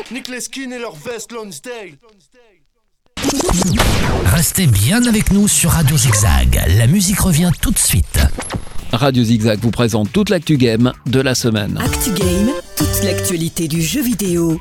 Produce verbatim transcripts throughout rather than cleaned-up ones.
Nique les skins et leurs vestes Lonsdale. Restez bien avec nous sur Radio Zigzag. La musique revient tout de suite. Radio Zigzag vous présente toute l'actu game de la semaine. Actu Game, toute l'actualité du jeu vidéo.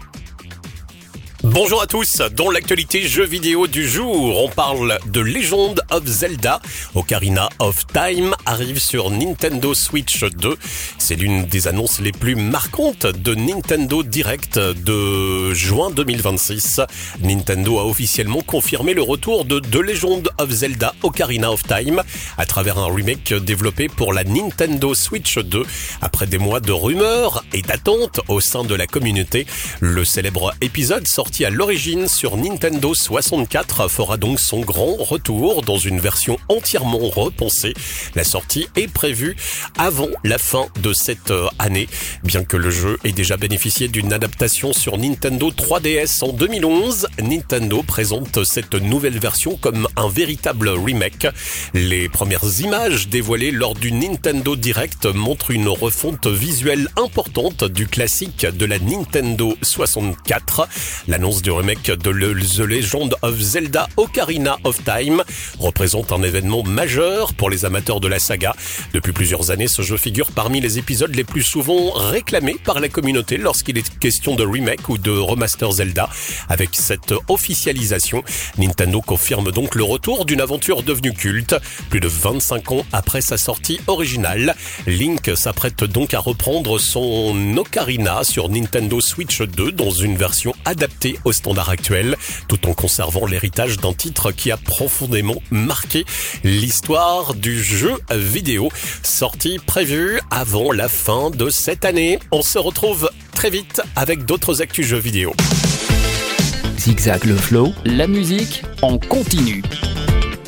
Bonjour à tous, dans l'actualité jeux vidéo du jour, on parle de Legend of Zelda. Ocarina of Time arrive sur Nintendo Switch deux. C'est l'une des annonces les plus marquantes de Nintendo Direct de juin deux mille vingt-six. Nintendo a officiellement confirmé le retour de The Legend of Zelda Ocarina of Time à travers un remake développé pour la Nintendo Switch deux. Après des mois de rumeurs et d'attentes au sein de la communauté, le célèbre épisode sorti à l'origine sur Nintendo soixante-quatre fera donc son grand retour dans une version entièrement repensée. La sortie est prévue avant la fin de cette année. Bien que le jeu ait déjà bénéficié d'une adaptation sur Nintendo trois D S en deux mille onze, Nintendo présente cette nouvelle version comme un véritable remake. Les premières images dévoilées lors du Nintendo Direct montrent une refonte visuelle importante du classique de la Nintendo soixante-quatre. L'annonce du remake de The Legend of Zelda Ocarina of Time représente un événement majeur pour les amateurs de la saga. Depuis plusieurs années, ce jeu figure parmi les épisodes les plus souvent réclamés par la communauté lorsqu'il est question de remake ou de remaster Zelda. Avec cette officialisation, Nintendo confirme donc le retour d'une aventure devenue culte. Plus de vingt-cinq ans après sa sortie originale, Link s'apprête donc à reprendre son Ocarina sur Nintendo Switch deux dans une version adaptée au standard actuel, tout en conservant l'héritage d'un titre qui a profondément marqué l'histoire du jeu vidéo. Sortie prévue avant la fin de cette année. On se retrouve très vite avec d'autres actus jeux vidéo. Zigzag le flow, la musique en continu.